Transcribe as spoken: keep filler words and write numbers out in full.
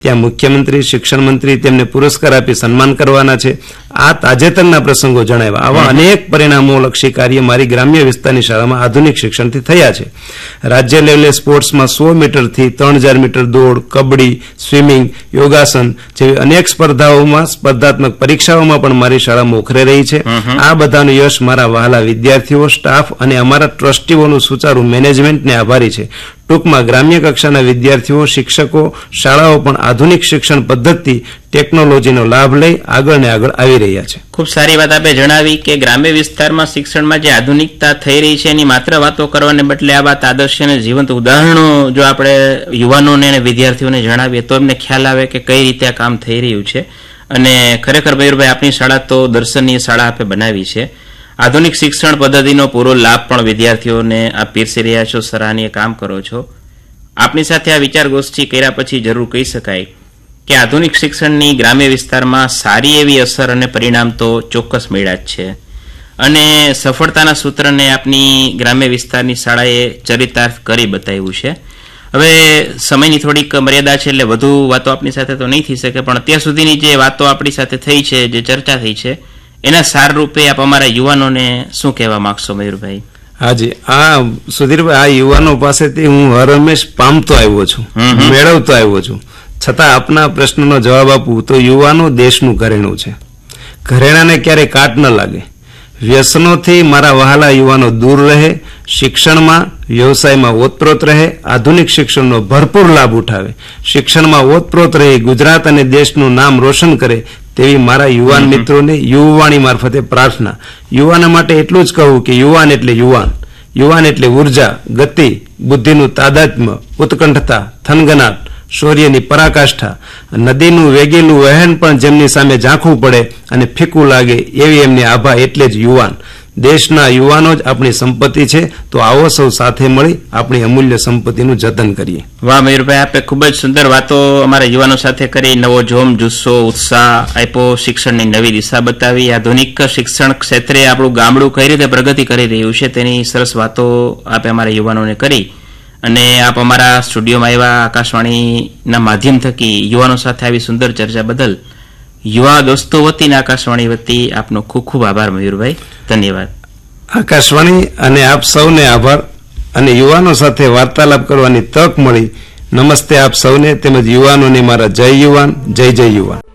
ત્યાં મુખ્યમંત્રી, શિક્ષણ મંત્રી તેમને પુરસ્કાર આપી સન્માન કરવાના છે. આ તાજેતરના પ્રસંગો જણાવ્યા. આવા અનેક પરિણામોલક્ષી કાર્ય મારી ગ્રામ્ય વિસ્તારની શાળામાં આધુનિક શિક્ષણથી થયા છે. રાજ્ય લેવલે સ્પોર્ટ્સમાં સો મીટરથી ત્રણ હજાર મીટર દોડ, કબડ્ડી, સ્વિમિંગ, યોગાસન જેવી અનેક સ્પર્ધાઓમાં, સ્પર્ધાત્મક પરીક્ષાઓમાં પણ મારી શાળા મોખરે રહી છે. આ બધાનું યશ મારા વહાલા વિદ્યાર્થીઓ, સ્ટાફ અને અમારા ટ્રસ્ટીઓનું સુચારું મેનેજમેન્ટને આભારી છે. ટૂંકમાં ગ્રામ્ય કક્ષાના વિદ્યાર્થીઓ, શિક્ષકો, શાળાઓ પણ આધુનિક શિક્ષણ પદ્ધતિ, ટેકનોલોજીનો લાભ લઈ આગળ ને આગળ આવી રહ્યા છે. ખૂબ સારી વાત આપે જણાવી કે ગ્રામ્ય વિસ્તારમાં શિક્ષણમાં જે આધુનિકતા થઈ રહી છે એની માત્ર વાતો કરવાને બદલે આ વાત આદર્શ અને જીવંત ઉદાહરણો જો આપણે યુવાનોને અને વિદ્યાર્થીઓને જણાવીએ તો એમને ખ્યાલ આવે કે કઈ રીતે આ કામ થઈ રહ્યું છે. અને ખરેખર મયુરભાઈ, આપણી શાળા તો દર્શનીય શાળા આપે બનાવી છે. આધુનિક શિક્ષણ પદ્ધતિનો પૂરો લાભ પણ વિદ્યાર્થીઓને આ પીરસી રહ્યા છો, સરાહનીય કામ કરો છો. આપની સાથે આ વિચાર ગોષ્ઠી કર્યા પછી જરૂર કહી શકાય કે આધુનિક શિક્ષણની ગ્રામ્ય વિસ્તારમાં સારી એવી અસર અને પરિણામ તો ચોક્કસ મળ્યા જ છે. અને સફળતાના સૂત્રને આપની ગ્રામ્ય વિસ્તારની શાળાએ ચરિતાર્થ કરી બતાવ્યું છે. હવે સમયની થોડીક મર્યાદા છે એટલે વધુ વાતો આપની સાથે તો નહીં થઈ શકે, પણ અત્યાર સુધીની જે વાતો આપણી સાથે થઈ છે, જે ચર્ચા થઈ છે, એના સાર રૂપે આપ અમારા યુવાનોને શું કહેવા માંગશો મયુરભાઈ? હાજી, આ સુધીરભાઈ, આ યુવાનો પાસેથી હું હર હંમેશ પામતો આવ્યો છું, મેળવતો આવ્યો છું. છતાં આપના પ્રશ્નનો જવાબ આપું તો યુવાનો દેશનું ઘરેણું છે. ઘરેણાને ક્યારે કાટ ન લાગે. વ્યસનોથી મારા વહાલા યુવાનો દૂર રહે, શિક્ષણમાં, વ્યવસાયમાં ઓતપ્રોત રહે, આધુનિક શિક્ષણનો ભરપૂર લાભ ઉઠાવે, શિક્ષણમાં ઓતપ્રોત રહી ગુજરાત અને દેશનું નામ રોશન કરે તેવી મારા યુવાન મિત્રોને યુવાણી મારફતે પ્રાર્થના. યુવાનો માટે એટલું જ કહું કે યુવાન એટલે યુવાન. યુવાન એટલે ઉર્જા, ગતિ, બુદ્ધિનું તાદાત્મ્ય, ઉત્કંઠતા, થનગનાટ, શૌર્યની પરાકાષ્ઠા, નદીનું વેગેલું વહેણ પણ જેમની સામે ઝાંખવું પડે અને ફીકું લાગે એવી એમની આભા, એટલે જ યુવાન. દેશના યુવાનો જ આપણી સંપત્તિ છે. તો આવો સૌ સાથે મળી આપણી અમૂલ્ય સંપત્તિનું જતન કરીએ. વાહ મયુરભાઈ, આપે ખૂબ જ સુંદર વાતો અમારા યુવાનો સાથે કરી, નવો જોમ, જુસ્સો, ઉત્સાહ આપ્યો, શિક્ષણની નવી દિશા બતાવી, આધુનિક શિક્ષણ ક્ષેત્રે આપણું ગામડું કઈ રીતે પ્રગતિ કરી રહ્યું છે તેની સરસ વાતો આપે અમારા યુવાનોને કરી. અને આપ અમારા સ્ટુડિયોમાં આવ્યા, આકાશવાણીના માધ્યમ થકી યુવાનો સાથે આવી સુંદર ચર્ચા બદલ યુવા દોસ્તો વતી અને આકાશવાણી વતી આપનો ખૂબ ખૂબ આભાર મયુરભાઈ. ધન્યવાદ. આકાશવાણી અને આપ સૌને આભાર. અને યુવાનો સાથે વાર્તાલાપ કરવાની તક મળી. નમસ્તે આપ સૌને, તેમજ યુવાનોને મારા જય યુવાન, જય જય યુવાન.